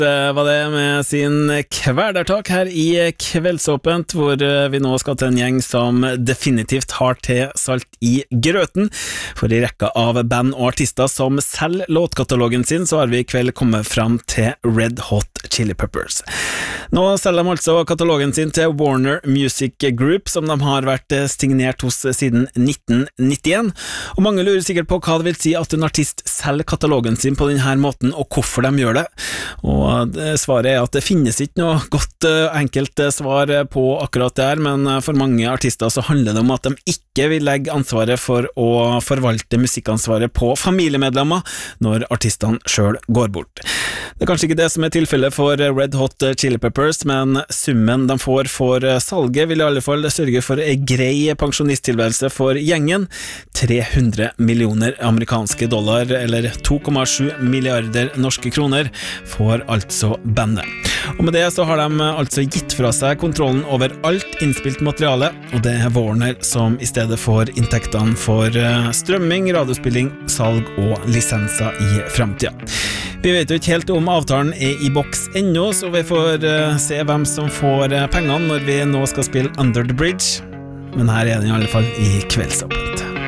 Var det med sin kvelertak her i Kveldsåpent, hvor vi nå skal til en gjeng som definitivt har til salt i grøten. For i rekka av band og artister som selger låtkatalogen sin, så har vi i kveld kommet fram til Red Hot Chili Peppers. Nå selger de altså katalogen sin til Warner Music Group, som de har vært signert hos siden 1991. Og mange lurer sikkert på hva det vil si at en artist selger katalogen sin på denne måten, og hvorfor de gjør det. Og svaret er at det finnes ikke noe godt enkelt svar på akkurat det her, men for mange artister så handler det om at de ikke vil legge ansvaret for å forvalte musikkansvaret på familiemedlemmer når artistene selv går bort. Det er kanskje ikke det som er tilfellet for Red Hot Chili Peppers, men summen de får for salget vil i alle fall sørge for en grei pensjonisttilværelse for gjengen. 300 millioner amerikanske dollar, eller 2,7 milliarder norske kroner, får altså bandet. Og med det så har de altså gitt fra seg kontrollen over alt innspilt materiale, og det er Warner som i stedet får inntektene for strømming, radiospilling, salg og lisenser i fremtiden. Vi vet jo ikke helt om avtalen er i boks ennå, så vi får se hvem som får pengene når vi nå skal spille Under the Bridge. Men her er den i alle fall i Kveldsåpent.